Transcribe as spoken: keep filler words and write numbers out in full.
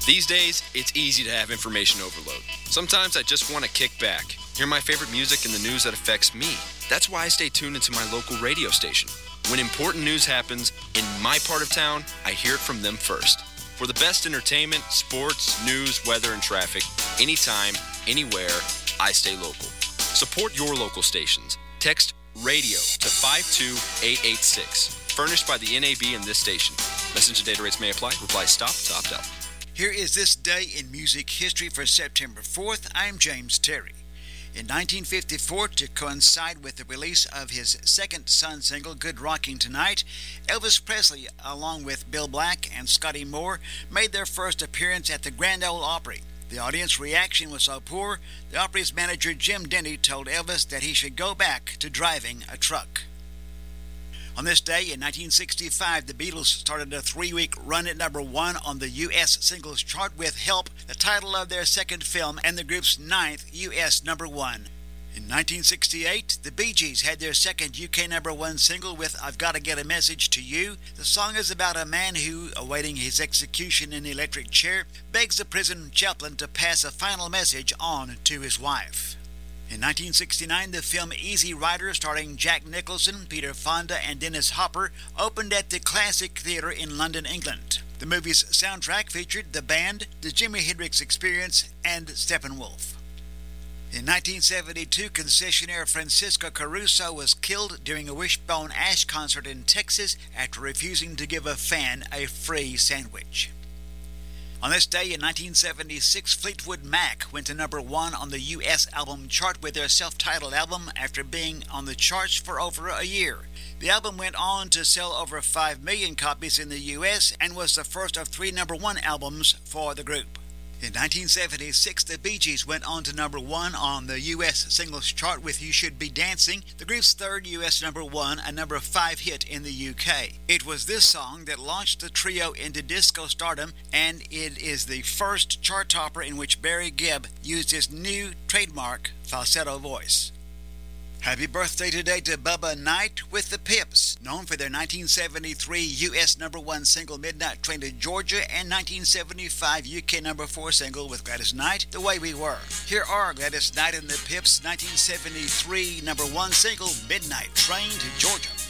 These days, it's easy to have information overload. Sometimes I just want to kick back, hear my favorite music and the news that affects me. That's why I stay tuned into my local radio station. When important news happens in my part of town, I hear it from them first. For the best entertainment, sports, news, weather, and traffic, anytime, anywhere, I stay local. Support your local stations. Text RADIO to five two eight eight six. Furnished by the N A B and this station. Message and data rates may apply. Reply STOP to opt out. Here is this day in music history for September fourth. I'm James Terry. In nineteen fifty-four, to coincide with the release of his second Sun single, Good Rocking Tonight, Elvis Presley, along with Bill Black and Scotty Moore, made their first appearance at the Grand Ole Opry. The audience reaction was so poor, the Opry's manager Jim Denny told Elvis that he should go back to driving a truck. On this day in nineteen sixty-five, the Beatles started a three-week run at number one on the U S singles chart with Help, the title of their second film and the group's ninth U S number one. In nineteen sixty-eight, the Bee Gees had their second U K number one single with I've Gotta Get a Message to You. The song is about a man who, awaiting his execution in the electric chair, begs the prison chaplain to pass a final message on to his wife. In nineteen sixty-nine, the film Easy Rider, starring Jack Nicholson, Peter Fonda, and Dennis Hopper, opened at the Classic Theatre in London, England. The movie's soundtrack featured the band, the Jimi Hendrix Experience, and Steppenwolf. In nineteen seventy-two, concessionaire Francisco Caruso was killed during a Wishbone Ash concert in Texas after refusing to give a fan a free sandwich. On this day in nineteen seventy-six, Fleetwood Mac went to number one on the U S album chart with their self-titled album after being on the charts for over a year. The album went on to sell over five million copies in the U S and was the first of three number one albums for the group. In nineteen seventy-six, the Bee Gees went on to number one on the U S singles chart with You Should Be Dancing, the group's third U S number one, a number five hit in the U K. It was this song that launched the trio into disco stardom, and it is the first chart topper in which Barry Gibb used his new trademark falsetto voice. Happy birthday today to Bubba Knight with the Pips, known for their nineteen seventy-three U S number one single Midnight Train to Georgia and nineteen seventy-five U K number four single with Gladys Knight, The Way We Were. Here are Gladys Knight and the Pips' nineteen seventy-three number one single Midnight Train to Georgia.